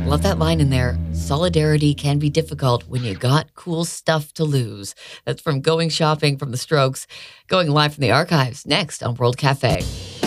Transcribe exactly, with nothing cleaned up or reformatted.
Love that line in there. Solidarity can be difficult when you got cool stuff to lose. That's from Going Shopping from the Strokes, going live from the archives next on World Cafe.